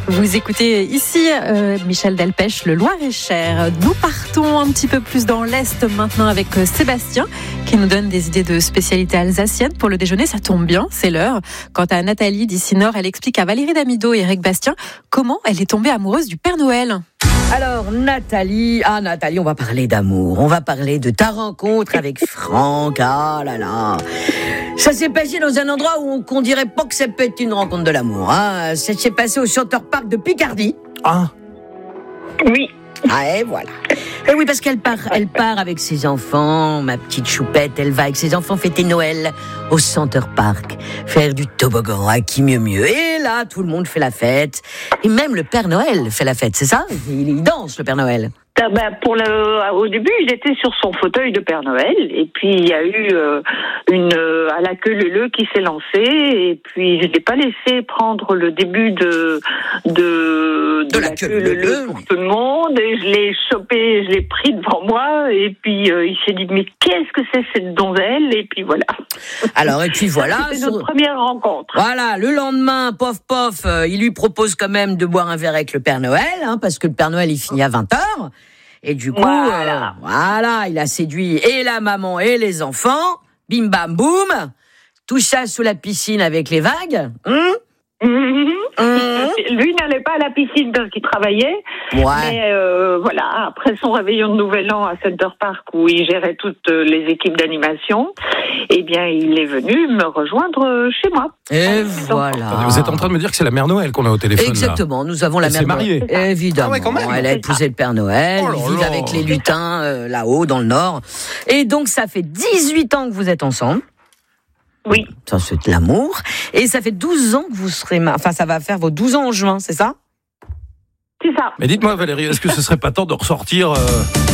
Vous écoutez ici Michel Delpech, le Loir-et-Cher. Nous partons un petit peu plus dans l'Est maintenant avec Sébastien qui nous donne des idées de spécialités alsaciennes pour le déjeuner. Ça tombe bien, c'est l'heure. Quant à Nathalie d'ici Nord, elle explique à Valérie Damido et Eric Bastien comment elle est tombée amoureuse du Père Noël. Alors Nathalie, on va parler d'amour, on va parler de ta rencontre avec Franck, ah là là. Ça s'est passé dans un endroit où on dirait pas que ça peut être une rencontre de l'amour. Hein. Ça s'est passé au Center Park de Picardie. Ah. Oui. Ah et voilà. Et oui, parce qu'elle part avec ses enfants, ma petite choupette, elle va avec ses enfants fêter Noël au Center Park, faire du toboggan, à qui mieux. Et là, tout le monde fait la fête. Et même le Père Noël fait la fête, c'est ça ? Il danse, le Père Noël. Au début, il était sur son fauteuil de Père Noël, et puis il y a eu à la queue leu qui s'est lancée, et puis je l'ai pas laissé prendre le début de la queue leu pour tout le monde, et je l'ai chopé, je l'ai pris devant moi, et puis il s'est dit mais qu'est-ce que c'est cette donzelle, et puis voilà. Alors et puis voilà. C'était notre première rencontre. Voilà, le lendemain, pof, il lui propose quand même de boire un verre avec le Père Noël, hein, parce que le Père Noël il finit à 20h. Et du coup, voilà, il a séduit et la maman et les enfants. Bim bam boum. Tout ça sous la piscine avec les vagues. Lui n'allait pas à la piscine parce qu'il travaillait. Ouais. Mais voilà, après son réveillon de Nouvel An à Center Park où il gérait toutes les équipes d'animation, eh bien, il est venu me rejoindre chez moi. Et voilà. Vous êtes en train de me dire que c'est la mère Noël qu'on a au téléphone. Exactement, là. nous avons la Elle mère s'est mariée. Noël. Évidemment. Ah ouais, quand même. Elle a épousé le Père Noël. Ils vivent avec les lutins là-haut, dans le Nord. Et donc, ça fait 18 ans que vous êtes ensemble. Oui. Ça, c'est de l'amour. Et ça fait 12 ans que vous serez... Enfin, ça va faire vos 12 ans en juin, c'est ça ? C'est ça. Mais dites-moi, Valérie, est-ce que ce serait pas temps de ressortir